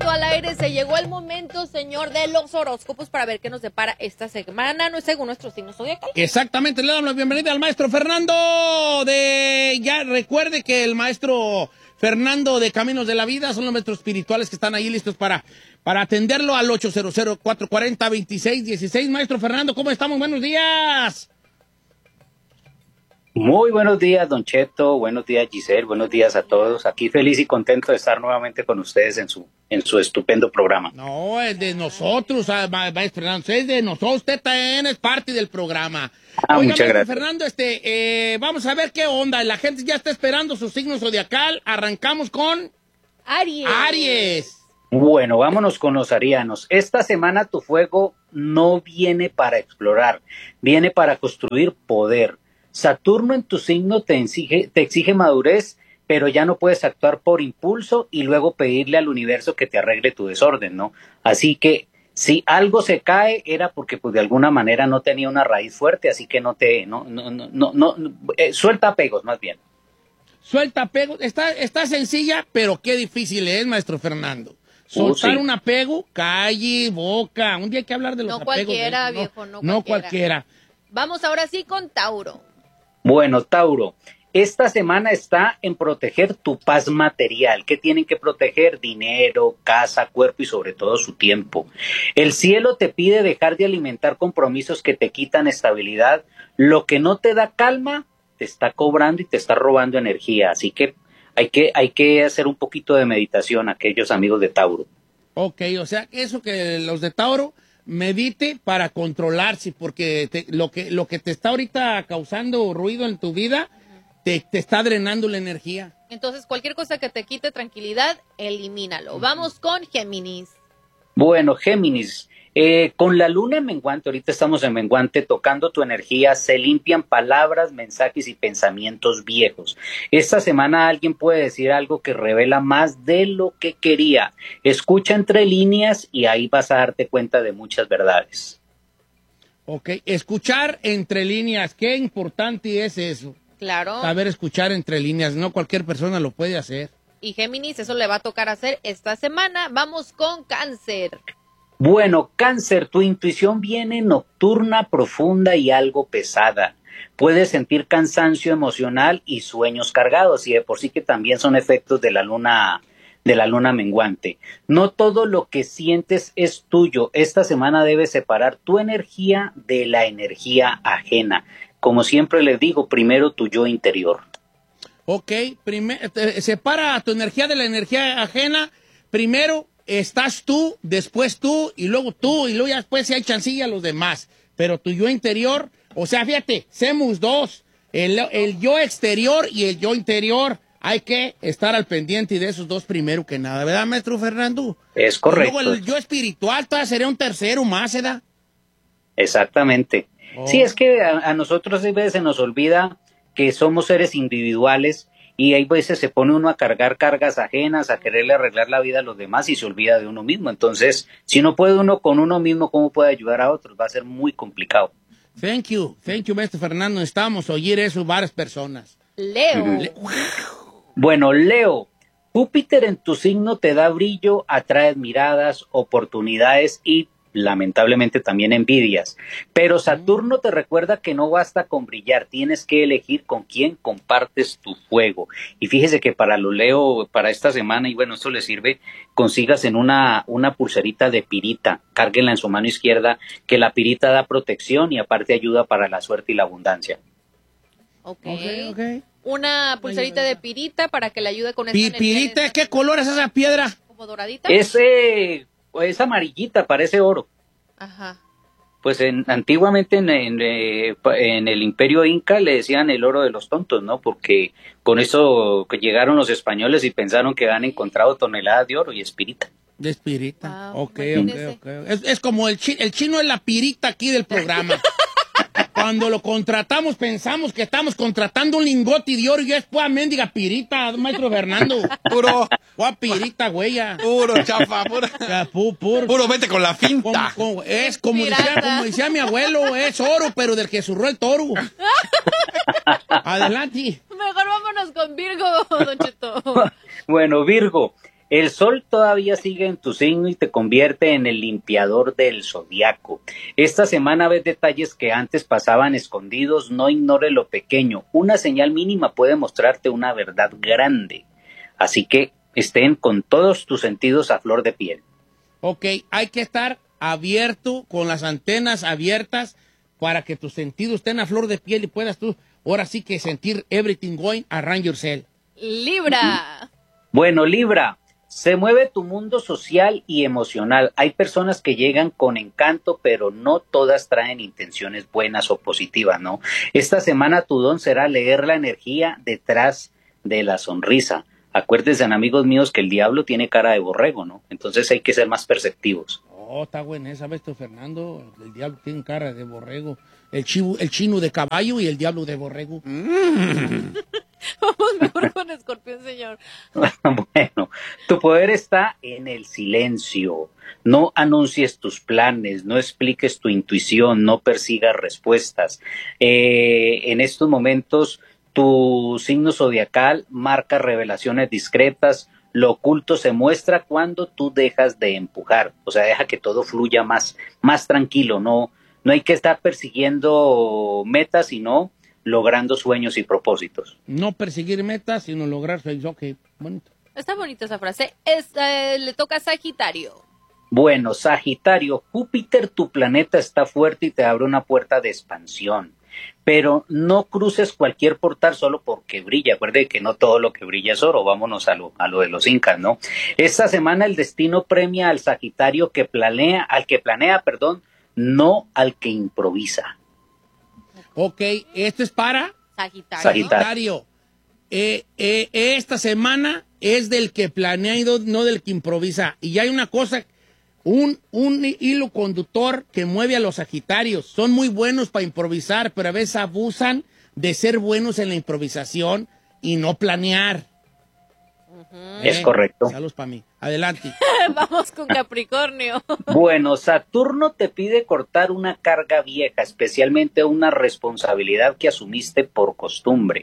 Todo al aire. Se llegó el momento, señor, de los horóscopos para ver qué nos depara esta semana, no según nuestros signos zodiacales. Exactamente, le damos la bienvenida al maestro Fernando ya recuerde que el maestro Fernando de Caminos de la Vida son los maestros espirituales que están ahí listos para atenderlo al 800-440-2616. Maestro Fernando, ¿cómo estamos? Buenos días. Muy buenos días, Don Cheto, buenos días, Giselle, buenos días a todos. Aquí feliz y contento de estar nuevamente con ustedes en su estupendo programa. No, es de nosotros, maestro Fernando, es de nosotros, usted también es parte del programa. Oiga, muchas gracias. Fernando, vamos a ver qué onda, la gente ya está esperando su signo zodiacal, arrancamos con... Aries. Bueno, vámonos con los arianos. Esta semana tu fuego no viene para explorar, viene para construir poder. Saturno en tu signo te exige madurez, pero ya no puedes actuar por impulso y luego pedirle al universo que te arregle tu desorden, ¿no? Así que si algo se cae era porque pues de alguna manera no tenía una raíz fuerte, así que suelta apegos más bien. Suelta apegos, está sencilla, pero qué difícil es, maestro Fernando. Soltar un apego, calle, boca, un día hay que hablar de los apegos. Cualquiera, viejo, no cualquiera. Vamos ahora sí con Tauro. Bueno, Tauro, esta semana está en proteger tu paz material. ¿Qué tienen que proteger? Dinero, casa, cuerpo y sobre todo su tiempo. El cielo te pide dejar de alimentar compromisos que te quitan estabilidad. Lo que no te da calma, te está cobrando y te está robando energía. Así que hay que hacer un poquito de meditación, aquellos amigos de Tauro. Ok, o sea, eso que los de Tauro... medite para controlarse, porque lo que te está ahorita causando ruido en tu vida, te está drenando la energía. Entonces, cualquier cosa que te quite tranquilidad, elimínalo. Vamos con Géminis. Bueno, Géminis, con la luna en menguante, ahorita estamos en menguante, tocando tu energía, se limpian palabras, mensajes y pensamientos viejos. Esta semana alguien puede decir algo que revela más de lo que quería. Escucha entre líneas y ahí vas a darte cuenta de muchas verdades. Ok, escuchar entre líneas, qué importante es eso. Claro. Saber escuchar entre líneas, no cualquier persona lo puede hacer. Y Géminis, eso le va a tocar hacer esta semana. Vamos con Cáncer. Bueno, Cáncer, tu intuición viene nocturna, profunda y algo pesada. Puedes sentir cansancio emocional y sueños cargados, y de por sí que también son efectos de la luna menguante. No todo lo que sientes es tuyo. Esta semana debes separar tu energía de la energía ajena. Como siempre les digo, primero tu yo interior. Ok, separa tu energía de la energía ajena. Primero estás tú, después tú, y luego ya después si hay chancilla a los demás. Pero tu yo interior, o sea, fíjate, somos dos, el yo exterior y el yo interior. Hay que estar al pendiente de esos dos primero que nada, ¿verdad, maestro Fernando? Es correcto. Y luego el yo espiritual todavía sería un tercero más, ¿verdad? Exactamente. Oh. Sí, es que a nosotros a veces se nos olvida que somos seres individuales y hay veces se pone uno a cargar cargas ajenas, a quererle arreglar la vida a los demás y se olvida de uno mismo. Entonces, si no puede uno con uno mismo, ¿cómo puede ayudar a otros? Va a ser muy complicado. Thank you, maestro Fernando. Necesitamos oír eso varias personas. Leo. Bueno, Leo, Júpiter en tu signo te da brillo, atraes miradas, oportunidades y lamentablemente también envidias. Pero Saturno te recuerda que no basta con brillar, tienes que elegir con quién compartes tu fuego. Y fíjese que para lo Leo, para esta semana, y bueno, esto le sirve, consigas en una pulserita de pirita, cárguenla en su mano izquierda, que la pirita da protección y aparte ayuda para la suerte y la abundancia. Okay. Una pulserita de pirita para que le ayude con esa energía. ¿Pirita? ¿Qué color es esa piedra? ¿Como doradita? Es amarillita, parece oro. Ajá. Pues antiguamente en el Imperio Inca le decían el oro de los tontos, ¿no? Porque con eso que llegaron los españoles y pensaron que habían encontrado toneladas de oro y es pirita. De espirita. Ok. Es como el chino es la pirita aquí del programa. Cuando lo contratamos pensamos que estamos contratando un lingote de oro y es pura mendiga pirita, maestro Fernando. Puro. Pura pirita, güey. Puro, chafa, puro vete con la finta. Como decía mi abuelo, es oro, pero del que zurró el toro. Adelante. Mejor vámonos con Virgo, Don Cheto. Bueno, Virgo, El sol todavía sigue en tu signo y te convierte en el limpiador del zodiaco. Esta semana ves detalles que antes pasaban escondidos, no ignore lo pequeño. Una señal mínima puede mostrarte una verdad grande. Así que estén con todos tus sentidos a flor de piel. Ok, hay que estar abierto, con las antenas abiertas, para que tus sentidos estén a flor de piel y puedas tú, ahora sí que sentir everything going around yourself. Libra. Bueno, Libra, se mueve tu mundo social y emocional. Hay personas que llegan con encanto, pero no todas traen intenciones buenas o positivas, ¿no? Esta semana tu don será leer la energía detrás de la sonrisa. Acuérdense, amigos míos, que el diablo tiene cara de borrego, ¿no? Entonces hay que ser más perceptivos. Oh, está buena esa, ¿ves tú, Fernando? El diablo tiene cara de borrego. El chino de caballo y el diablo de borrego. Vamos mejor con Escorpión, señor. Bueno, tu poder está en el silencio. No anuncies tus planes, no expliques tu intuición, no persigas respuestas. En estos momentos, tu signo zodiacal marca revelaciones discretas. Lo oculto se muestra cuando tú dejas de empujar, o sea, deja que todo fluya más tranquilo. No hay que estar persiguiendo metas, sino logrando sueños y propósitos. No perseguir metas, sino lograr sueños. Ok, bonito. Está bonita esa frase. Le toca a Sagitario. Bueno, Sagitario, Júpiter, tu planeta está fuerte y te abre una puerta de expansión. Pero no cruces cualquier portal solo porque brilla. Acuerde que no todo lo que brilla es oro. Vámonos a lo de los incas, ¿no? Esta semana el destino premia al Sagitario al que planea, no al que improvisa. Ok, esto es para Sagitario. Esta semana es del que planea y no del que improvisa. Y hay una cosa, un hilo conductor que mueve a los Sagitarios. Son muy buenos para improvisar, pero a veces abusan de ser buenos en la improvisación y no planear. Es correcto. Saludos para mí. Adelante. Vamos con Capricornio. Bueno, Saturno te pide cortar una carga vieja, especialmente una responsabilidad que asumiste por costumbre.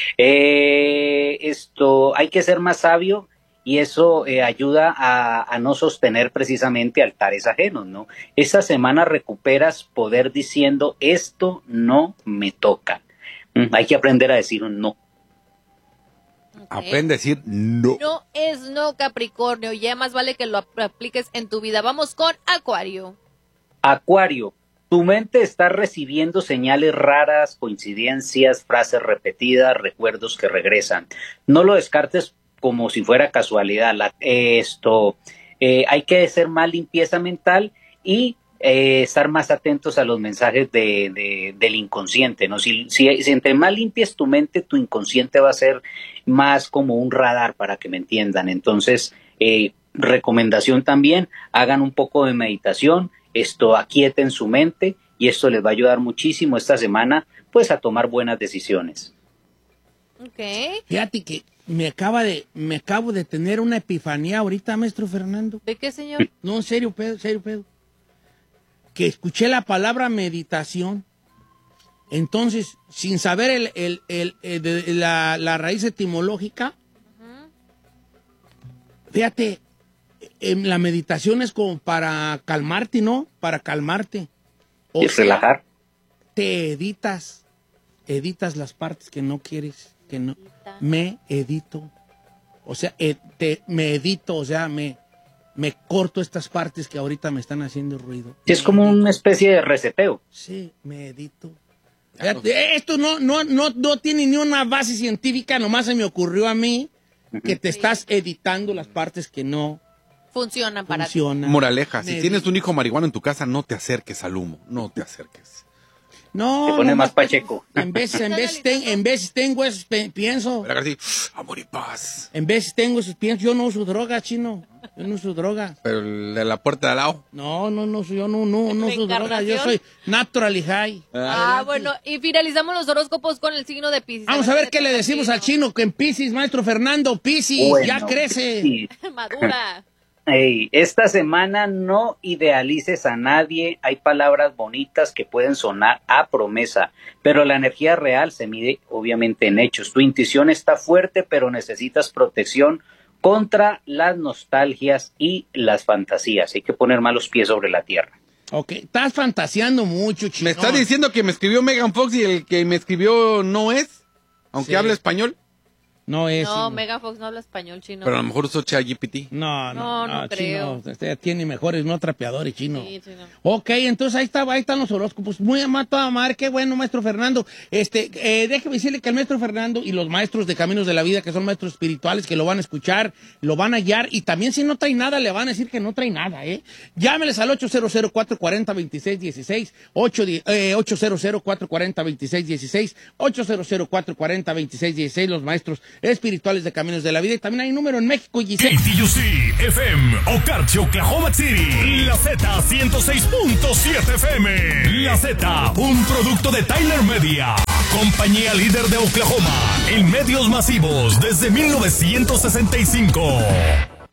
Hay que ser más sabio y eso ayuda a no sostener precisamente altares ajenos, ¿no? Esa semana recuperas poder diciendo, esto no me toca. Hay que aprender a decir un no. Okay. Aprende a decir no. No es no, Capricornio. Ya más vale que lo apliques en tu vida. Vamos con Acuario. Acuario, tu mente está recibiendo señales raras, coincidencias, frases repetidas, recuerdos que regresan. No lo descartes como si fuera casualidad. Hay que hacer más limpieza mental y estar más atentos a los mensajes del inconsciente, ¿no? Si entre más limpies tu mente, tu inconsciente va a ser más como un radar, para que me entiendan. Entonces, recomendación también, hagan un poco de meditación, aquieten su mente y esto les va a ayudar muchísimo esta semana, pues, a tomar buenas decisiones. Okay. Fíjate que me acabo de tener una epifanía ahorita, maestro Fernando. ¿De qué, señor? No, en serio, pedo. Que escuché la palabra meditación. Entonces, sin saber la raíz etimológica, fíjate, la meditación es como para calmarte, ¿no? Para calmarte. Y relajar. Te editas las partes que no quieres, que no. Me edito. O sea, me edito, o sea, me corto estas partes que ahorita me están haciendo ruido. Es como una especie de reseteo. Sí, me edito. Esto no tiene ni una base científica, nomás se me ocurrió a mí que te estás editando las partes que no funcionan para ti. Moraleja, si tienes un hijo marihuano en tu casa, no te acerques al humo, no te acerques. No, te pone más pacheco. En veces tengo esos pienso. Pero así, amor y paz. En veces tengo esos piensos. Yo no uso droga, chino. Yo no uso droga. Pero el de la puerta de al lado. No, yo no uso droga. Yo soy naturally high. Bueno, y finalizamos los horóscopos con el signo de Piscis. Vamos a ver qué le decimos al chino que en Piscis, maestro Fernando. Piscis, bueno, ya crece. Sí. Madura. Esta semana no idealices a nadie, hay palabras bonitas que pueden sonar a promesa, pero la energía real se mide obviamente en hechos. Tu intuición está fuerte, pero necesitas protección contra las nostalgias y las fantasías. Hay que poner más los pies sobre la tierra. Ok, estás fantaseando mucho, Chino. ¿Me está diciendo que me escribió Megan Fox y el que me escribió no es? Aunque Sí. hable español. No es. No, Chino. Megan Fox no habla español, Chino. Pero a lo mejor usó ChatGPT. No No creo. Chino, usted tiene mejores, no trapeadores, Chino. Sí, Chino. Ok, entonces ahí están los horóscopos. Muy amato a amar, qué bueno, maestro Fernando. Déjeme decirle que el maestro Fernando y los maestros de Caminos de la Vida, que son maestros espirituales, que lo van a escuchar, lo van a hallar, y también si no trae nada, le van a decir que no trae nada, ¿eh? Llámeles al 800-440-2616, 800-440-2616, 800-440-2616, los maestros espirituales de Caminos de la Vida. Y también hay un número en México, Giselle. KTUC FM, Okarche, Oklahoma City. La Z 106.7 FM. La Z, un producto de Tyler Media. Compañía líder de Oklahoma en medios masivos desde 1965.